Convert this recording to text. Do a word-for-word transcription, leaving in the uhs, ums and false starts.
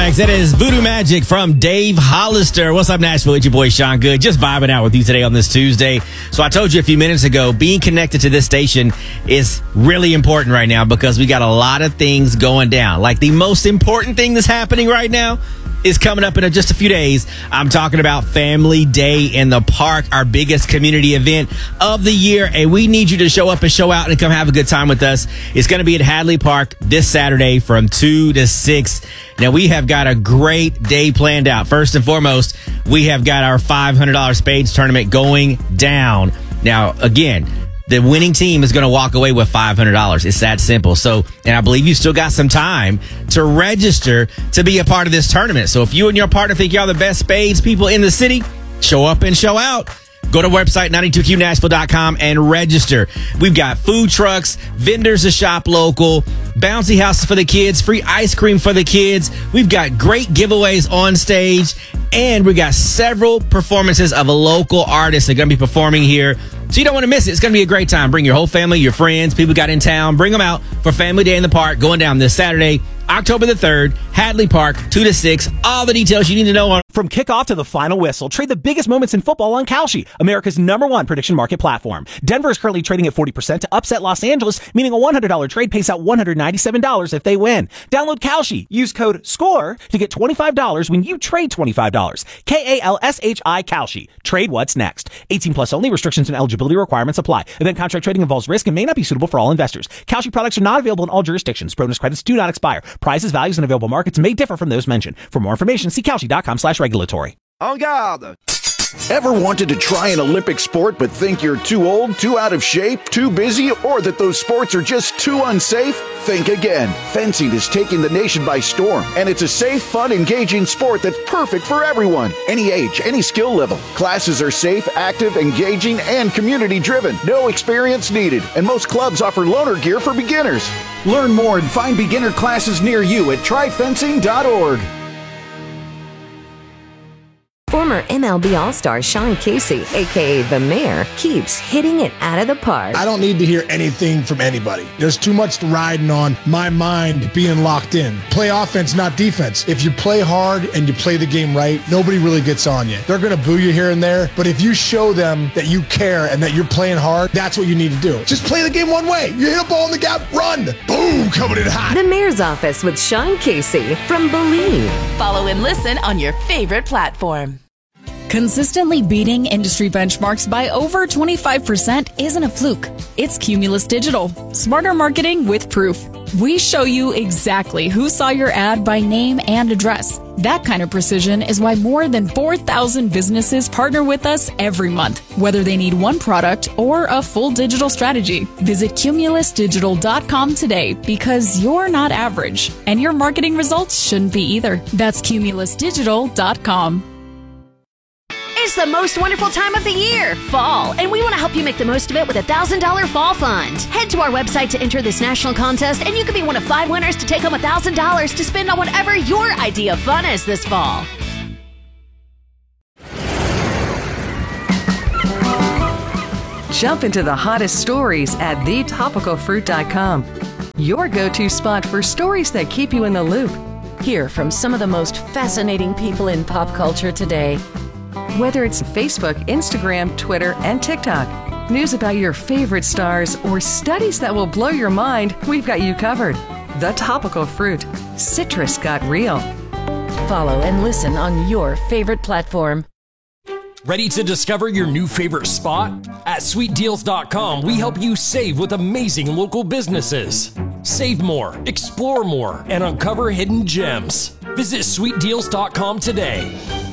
next. That is Voodoo Magic from Dave Hollister. What's up, Nashville? It's your boy, Sean Good. Just vibing out with you today on this Tuesday. So I told you a few minutes ago, being connected to this station is really important right now because we got a lot of things going down. Like the most important thing that's happening right now is coming up in just a few days. I'm talking about Family Day in the Park, our biggest community event of the year. And we need you to show up and show out and come have a good time with us. It's going to be at Hadley Park this Saturday from two to six. Now, we have got a great day planned out. First and foremost, we have got our five hundred dollars Spades tournament going down. Now, again, the winning team is going to walk away with five hundred dollars. It's that simple. So, and I believe you still got some time to register to be a part of this tournament. So if you and your partner think y'all the best spades people in the city, show up and show out. Go to website ninety-two Q Nashville dot com and register. We've got food trucks, vendors to shop local, bouncy houses for the kids, free ice cream for the kids. We've got great giveaways on stage, and we got several performances of local artists that are going to be performing here. So you don't want to miss it. It's going to be a great time. Bring your whole family, your friends, people got in town. Bring them out for Family Day in the Park going down this Saturday, October the third, Hadley Park, two to six. All the details you need to know on. From kickoff to the final whistle, trade the biggest moments in football on Kalshi, America's number one prediction market platform. Denver is currently trading at forty percent to upset Los Angeles, meaning a one hundred dollars trade pays out one hundred ninety-seven dollars if they win. Download Kalshi. Use code SCORE to get twenty-five dollars when you trade twenty-five dollars. K A L S H I Kalshi. Trade what's next. eighteen plus only. Restrictions and eligibility requirements apply. Event contract trading involves risk and may not be suitable for all investors. Kalshi products are not available in all jurisdictions. Bonus credits do not expire. Prices, values, and available markets may differ from those mentioned. For more information, see Kalshi dot com slash regulatory. En garde! Ever wanted to try an Olympic sport but think you're too old, too out of shape, too busy, or that those sports are just too unsafe? Think again. Fencing is taking the nation by storm, and it's a safe, fun, engaging sport that's perfect for everyone. Any age, any skill level. Classes are safe, active, engaging, and community-driven. No experience needed, and most clubs offer loaner gear for beginners. Learn more and find beginner classes near you at try fencing dot org. Former M L B All-Star Sean Casey, a k a. The Mayor, keeps hitting it out of the park. I don't need to hear anything from anybody. There's too much riding on my mind being locked in. Play offense, not defense. If you play hard and you play the game right, nobody really gets on you. They're going to boo you here and there, but if you show them that you care and that you're playing hard, that's what you need to do. Just play the game one way. You hit a ball in the gap, run. Boom, coming in hot. The Mayor's Office with Sean Casey from Believe. Follow and listen on your favorite platform. Consistently beating industry benchmarks by over twenty-five percent isn't a fluke. It's Cumulus Digital. Smarter marketing with proof. We show you exactly who saw your ad by name and address. That kind of precision is why more than four thousand businesses partner with us every month, whether they need one product or a full digital strategy. Visit cumulus digital dot com today because you're not average, and your marketing results shouldn't be either. That's cumulus digital dot com. It's the most wonderful time of the year, fall, and we want to help you make the most of it with a one thousand dollars Fall Fund. Head to our website to enter this national contest, and you could be one of five winners to take home one thousand dollars to spend on whatever your idea of fun is this fall. Jump into the hottest stories at the topical fruit dot com. Your go-to spot for stories that keep you in the loop. Hear from some of the most fascinating people in pop culture today. Whether it's Facebook, Instagram, Twitter, and TikTok, news about your favorite stars, or studies that will blow your mind, we've got you covered. The Topical Fruit. Citrus got real. Follow and listen on your favorite platform. Ready to discover your new favorite spot? At sweet deals dot com, we help you save with amazing local businesses. Save more, explore more, and uncover hidden gems. Visit sweet deals dot com today.